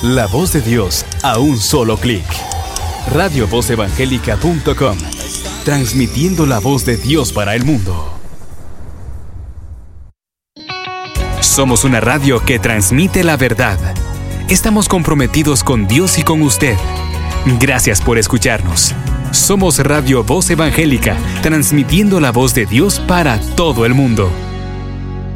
La voz de Dios a un solo clic. RadioVozEvangélica.com, transmitiendo la voz de Dios para el mundo. Somos una radio que transmite la verdad. Estamos comprometidos con Dios y con usted. Gracias por escucharnos. Somos Radio Voz Evangélica, transmitiendo la voz de Dios para todo el mundo.